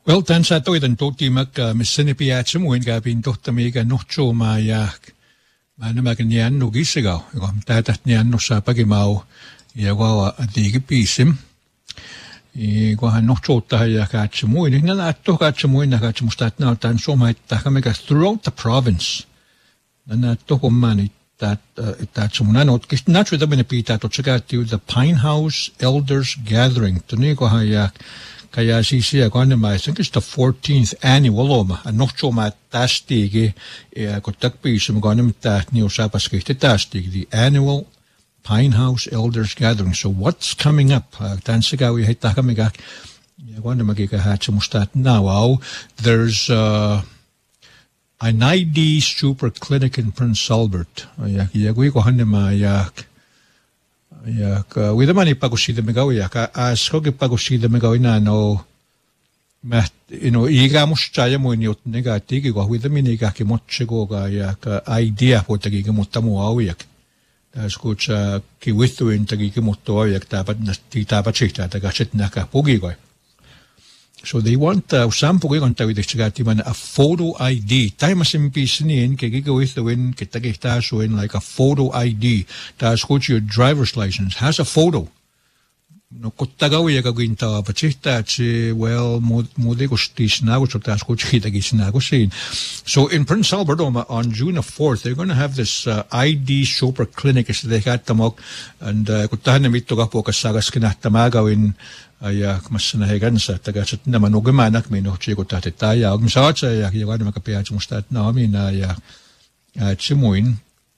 Wel, dan sa doedd yn dod i mag misyn i at ymwyn ga fi'n dod am ei ganotio mae mae'n mag yn ian nhw gysig o. Dad at nian nhw sa bag i maw i agwa a ddig y bysym. I gwahan notio da hi ac at ymwyn. Yng Nghymru atog at ymwyn ac at ymwystat nawr dan so mae dach am ega throughout the province. Yn atog o man i dat ymwyn anod. Gys nad rwydd am yn y byd at o tygad diw the Pine House Elders Gathering. Dyna i gwahan ac kaya sisi agone I think it's the 14th annual oma a notcho ma tastige ko takpi sum gone ta ni usapa skite tastige the annual Pine House Elders Gathering. So what's coming up? Tansiga we hita kamiga agone magiga hatch mustat now. There's an ID super clinic in Prince Albert. Ya gui ko hanne ma yak with the money pagosida megawyak as hogi pagosida megawina no mat iga mushaya mo ni otnega tigi go with the miniga ki mochego ga yak idea po tagi ki motamu awiyak as kucha ki withu in tagi ki moto awiyak tabat na titaba chita taga chitnaka pogi go. So they want some pogi on tawi de man a photo ID. Time sim pisinin ke go with the win ke tagita so in like a photo ID. Das coach your driver's license has a photo. No kotagawi ga ginta pachita che well mode go stis na go das coach hitagis na go sin. So in Prince Albert on June the 4th they're going to have this ID shopper clinic as they got tamok and kutahan mito ga po kasagas kinatamaga in ayak mas nahigansa tagasat naman ugamanak mino chigo tatitaya og misacha yak yawan makapia chumustat nami na ya chimuin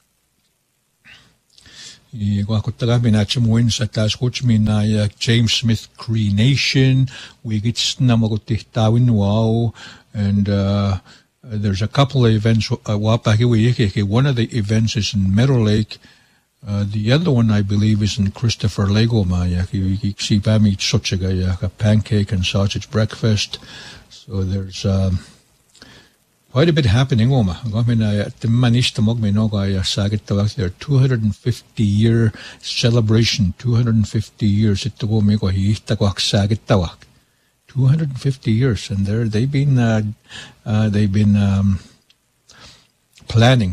I go kutaga mina chimuin sa tas coach mina ya James Smith Cree Nation we get namagotitawin wow and there's a couple of events one of the events is in Meadow Lake. The other one, I believe, is in Christopher Lego. You see, Bami such a pancake and sausage breakfast. So there's quite a bit happening. I mean, the manistamog minoga sagit their 250-year celebration. 250 years. It go me go hitagwak sagit tawak. 250 years, and they've been planning.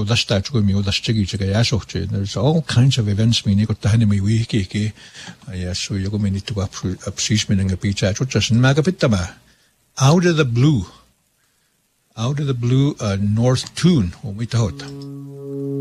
There's all kinds of events. So you go need to go up a beach at out of the blue, North Tune, when we thought.